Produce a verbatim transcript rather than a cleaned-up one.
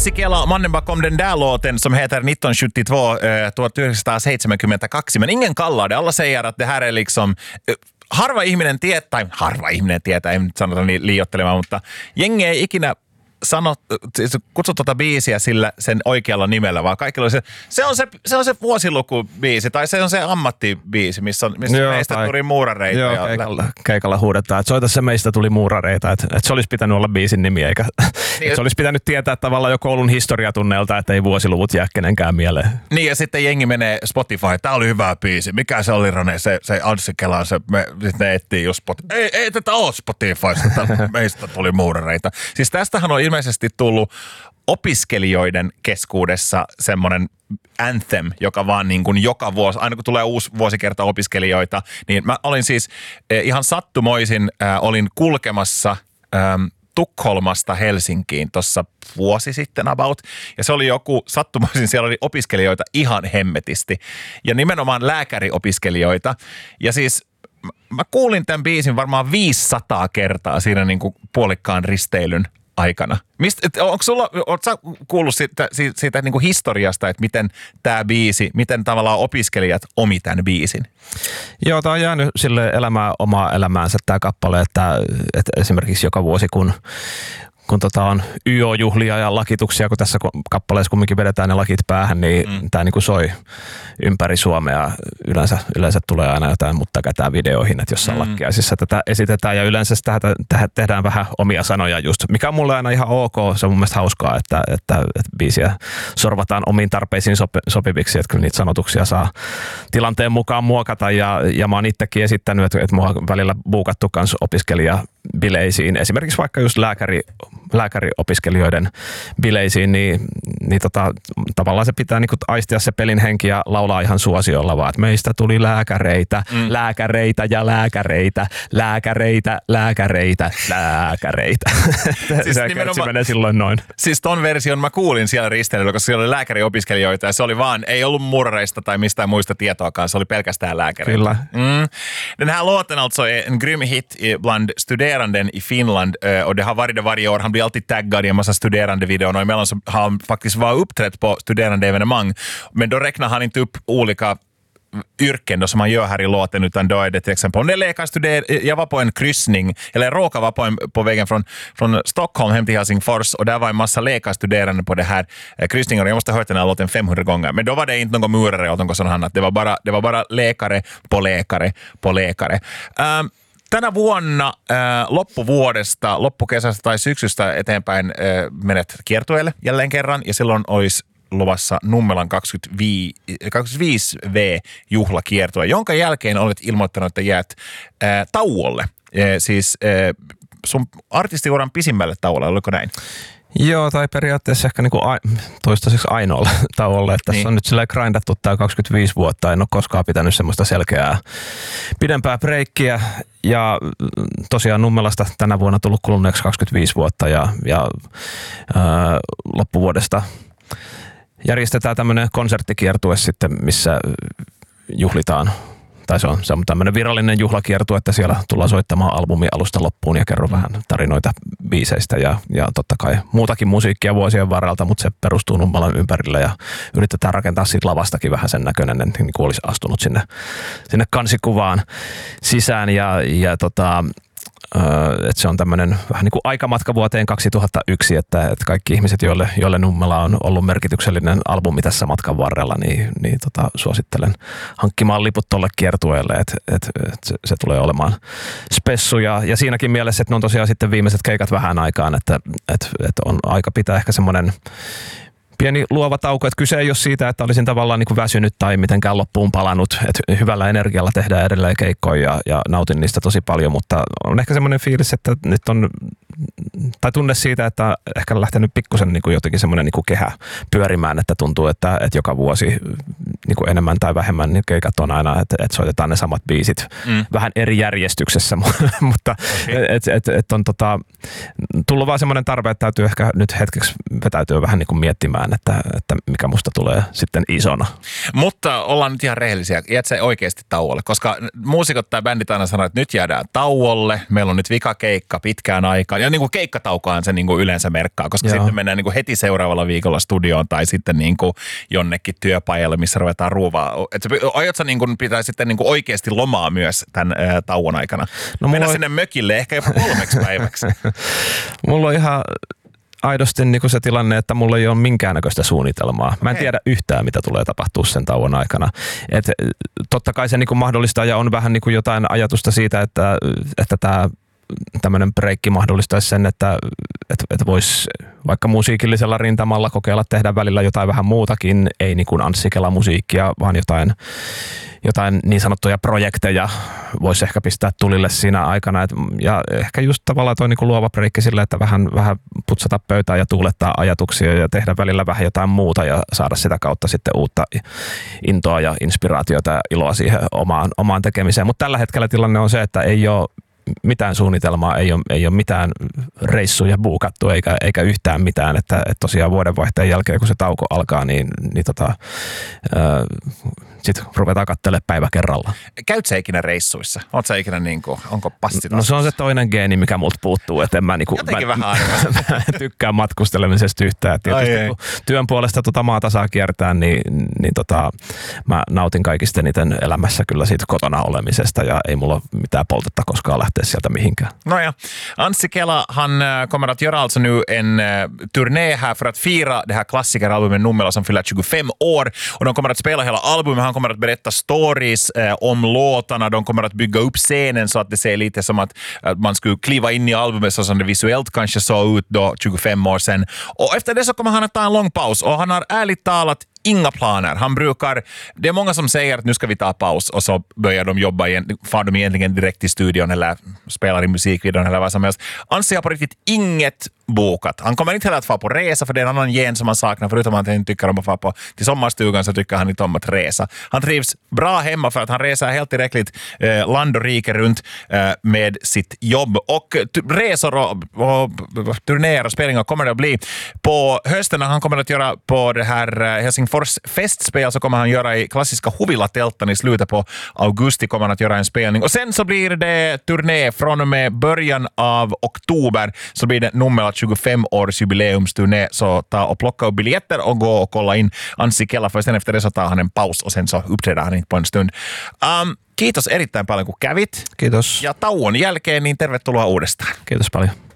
Anssi Kela, mannen bakom den där låten som heter nittonhundrasjuttiotvå, eh, tuhatyhdeksänsataseitsemänkymmentäkaksi. Men ingen kallar det. Alla säger att det här är liksom... Eh, harva ihminen tietää, tai harva ihminen tietää, ei nyt sanota niin liioittelemaan, mutta jengi ei ikinä sano, kutsu tuota biisiä sillä sen oikealla nimellä, vaan kaikilla on se, se on se, se on se vuosilukubiisi, tai se on se ammattibiisi, missä, on, missä joo, meistä tai, tuli muurareita. Joo, ja keikalla, keikalla huudetaan, että soita se meistä tuli muurareita, että, että se olisi pitänyt olla biisin nimi, eikä niin, se olisi pitänyt tietää tavallaan jo koulun historiatunneelta, että ei vuosiluvut jää kenenkään mieleen. Niin, ja sitten jengi menee Spotify, tämä oli hyvä biisi, mikä se oli, Rane, se, se Anssi Kela, se, me, sitten ne etsii just Spotify. Ei, ei tätä ole Spotifysta, meistä tuli muurareita. Siis tästähän on ilmeisesti tullut opiskelijoiden keskuudessa semmoinen anthem, joka vaan niin kuin joka vuosi, aina kun tulee uusi vuosikerta opiskelijoita, niin mä olin siis eh, ihan sattumoisin, äh, olin kulkemassa ähm, Tukholmasta Helsinkiin tuossa vuosi sitten about, ja se oli joku, sattumoisin siellä oli opiskelijoita ihan hemmetisti, ja nimenomaan lääkäriopiskelijoita, ja siis mä kuulin tämän biisin varmaan viisisataa kertaa siinä niin kuin puolikkaan risteilyn aikana. Mistä, onko sulla, ootko sä kuullut siitä, siitä, siitä niin kuin historiasta, että miten tämä biisi, miten tavallaan opiskelijat omi tämän biisin? Joo, tämä on jäänyt sille elämään omaa elämäänsä tämä kappale, että, että esimerkiksi joka vuosi kun kun tota on Y O-juhlia ja lakituksia, kun tässä kappaleessa kumminkin vedetään ne lakit päähän, niin mm. tämä niinku soi ympäri Suomea. Yleensä, yleensä tulee aina jotain mutta kätää videoihin, että jossain mm. lakkiaisissa tätä esitetään ja yleensä tähän, tähän tehdään vähän omia sanoja just, mikä on mulle aina ihan ok. Se on mun mielestä hauskaa, että, että, että biisiä sorvataan omiin tarpeisiin sopi, sopiviksi, että kyllä niitä sanotuksia saa tilanteen mukaan muokata ja, ja mä oon itsekin esittänyt, että, että mua on välillä buukattu kans opiskelijabileisiin, esimerkiksi vaikka just lääkäri lääkäriopiskelijoiden bileisiin, niin, niin tota, tavallaan se pitää niinku aistia se pelin henki ja laulaa ihan suosiolla vaan, että meistä tuli lääkäreitä, mm. lääkäreitä ja lääkäreitä, lääkäreitä, lääkäreitä, lääkäreitä. Siis se, se menee silloin noin. Siis ton version mä kuulin siellä risteilyllä, koska siellä oli lääkäriopiskelijoita ja se oli vaan, ei ollut murreista tai mistään muista tietoakaan, se oli pelkästään lääkäreitä. Kyllä. Mm. Den här låten alltså är en grym hit bland studeranden i Finland och det har varit det varje år. Han blir alltid taggad i en massa studerandevideor och emellan så har han faktiskt varit uppträtt på studerandeevenemang. Men då räknar han inte upp olika yrken då som man gör här i låten, utan då är det till exempel om det är läkarstuder, jag var på en kryssning eller råkade vara på, en, på vägen från, från Stockholm hem till Helsingfors och där var en massa läkarstuderande på det här eh, kryssningen och jag måste ha hört den här låten femhundra gånger, men då var det inte någon murare eller något sånt annat, det var bara, det var bara läkare på läkare på läkare. Um, Tänä vuonna äh, loppuvuodesta, loppukesästä tai syksystä eteenpäin äh, menet kiertueelle jälleen kerran ja silloin olisi luvassa Nummelan kaksikymmentäviisi V-juhlakiertue, jonka jälkeen olet ilmoittanut, että jäät äh, tauolle. Äh, siis äh, sun artistiuran pisimmälle tauolle, oliko näin? Joo, tai periaatteessa ehkä niinku a, toistaiseksi ainoalla tauolla, että tässä niin on nyt silleen grindattu tää kaksikymmentäviisi vuotta, en ole koskaan pitänyt semmoista selkeää pidempää breikkiä ja tosiaan Nummelasta tänä vuonna tullut kuluneeksi kaksikymmentäviisi vuotta ja, ja ää, loppuvuodesta järjestetään tämmöinen konserttikiertue sitten, missä juhlitaan. Tai se on, se on tämmöinen virallinen juhlakiertue, että siellä tullaan soittamaan albumi alusta loppuun ja kerro vähän tarinoita biiseistä ja, ja totta kai muutakin musiikkia vuosien varrelta, mutta se perustuu Nummelan ympärille ja yritetään rakentaa siitä lavastakin vähän sen näköinen, että niin kuin olisi astunut sinne, sinne kansikuvaan sisään ja, ja tota, että se on tämmöinen vähän niin kuin aikamatka vuoteen kaksituhattayksi, että, että kaikki ihmiset, joille, joille Nummela on ollut merkityksellinen albumi tässä matkan varrella, niin, niin tota, suosittelen hankkimaan liput tolle kiertueelle, että, että, että se, se tulee olemaan spessu ja, ja siinäkin mielessä, että ne on tosiaan sitten viimeiset keikat vähän aikaan, että, että, että on aika pitää ehkä semmoinen pieni luova tauko, että kyse ei ole siitä, että olisin tavallaan niin kuin väsynyt tai mitenkään loppuun palannut, että hyvällä energialla tehdään edelleen keikkoja ja, ja nautin niistä tosi paljon, mutta on ehkä semmoinen fiilis, että nyt on, tai tunne siitä, että ehkä lähtenyt pikkusen niin kuin jotenkin semmoinen niin kuin kehä pyörimään, että tuntuu, että, että joka vuosi niin kuin enemmän tai vähemmän niin keikat on aina, että, että soitetaan ne samat biisit mm. vähän eri järjestyksessä, mutta okay. että et, et on tota, tullut vaan semmoinen tarve, että täytyy ehkä nyt hetkeksi vetäytyä vähän niin kuin miettimään, Että, että mikä musta tulee sitten isona. Mutta ollaan nyt ihan rehellisiä. Jäät sä oikeasti tauolle? Koska muusikot tai bändit aina sanoo, että nyt jäädään tauolle. Meillä on nyt vikakeikka pitkään aikaan. Ja niin kuin keikkataukoaan se niin kuin yleensä merkkaa, koska Joo. sitten mennään niin kuin heti seuraavalla viikolla studioon tai sitten niin kuin jonnekin työpajalle, missä ruvetaan ruuvaa. Et aiot sä niin kuin pitää sitten niin kuin oikeasti lomaa myös tämän ää, tauon aikana? No, mennä on... sinne mökille ehkä jopa kolmeksi päiväksi. Mulla on ihan aidosti niin kuin se tilanne, että mulla ei ole minkäännäköistä suunnitelmaa. Mä en tiedä yhtään, mitä tulee tapahtua sen tauon aikana. Et, totta kai se niin kuin mahdollistaa ja on vähän niin kuin jotain ajatusta siitä, että, että tämä tämmöinen breikki mahdollistaisi sen, että, että, että voisi vaikka musiikillisella rintamalla kokeilla tehdä välillä jotain vähän muutakin, ei niin kuin Anssi Kela musiikkia, vaan jotain, jotain niin sanottuja projekteja voisi ehkä pistää tulille siinä aikana. Et, ja ehkä just tavallaan toi niin kuin luova breikki sillä, että vähän, vähän putsata pöytää ja tuulettaa ajatuksia ja tehdä välillä vähän jotain muuta ja saada sitä kautta sitten uutta intoa ja inspiraatiota ja iloa siihen omaan, omaan tekemiseen. Mutta tällä hetkellä tilanne on se, että ei ole mitään suunnitelmaa, ei ole, ei ole mitään reissuja buukattu eikä, eikä yhtään mitään, että, että tosiaan vuodenvaihteen jälkeen kun se tauko alkaa, niin, niin tota, äh, sitten ruvetaan katselemaan päivä kerralla. Käyt sä ikinä reissuissa? Oot sä ikinä niin kuin, onko passi? No se on se toinen geeni, mikä multa puuttuu, että en mä, niin kuin, mä, mä, mä tykkään matkustelemisesta yhtään. Tietysti ai, kun työn puolesta tota maata saa kiertää, niin, niin tota, mä nautin kaikista eniten elämässä kyllä siitä kotona olemisesta ja ei mulla ole mitään poltetta koskaan lähteä sieltä mihinkään. No ja, Anssi Kela, han kommer att göra alltså nu en turné här för att fira det här klassikeralbumet Nummela som fyller tjugofem år och de kommer att spela hela albumet. Han kommer att berätta stories eh, om låtarna. De kommer att bygga upp scenen så att det ser lite som att, att man skulle kliva in i albumet så som det visuellt kanske såg ut då tjugofem år sedan. Och efter det så kommer han att ta en lång paus och han har ärligt talat inga planer. Han brukar, det är många som säger att nu ska vi ta paus och så börjar de jobba igen, far de egentligen direkt i studion eller spelar i musikvideon eller vad som helst. Anssi har på riktigt inget bokat. Han kommer inte heller att få på resa för det är en annan gen som han saknar, förutom att han inte tycker om att få på till sommarstugan så tycker han inte om att resa. Han trivs bra hemma för att han reser helt tillräckligt eh, land och rike runt eh, med sitt jobb. Och t- resor och, och turnéer och spelningar kommer det att bli. På hösten när han kommer att göra på det här eh, Helsingfors festspel så kommer han göra i klassiska Huvila-teltan i slutet på augusti kommer han att göra en spelning. Och sen så blir det turné från och med början av oktober så blir det Nummela tjugofem års jubileumsturné, så ta och plocka upp biljetter och gå och kolla in Anssi Kela, för sen efter det så tar han en paus och sen så uppträder han inte på en stund. Um, kiitos erittäin paljon kun kävit. Kiitos. Ja tauon jälkeen niin tervetuloa uudestaan. Kiitos paljon.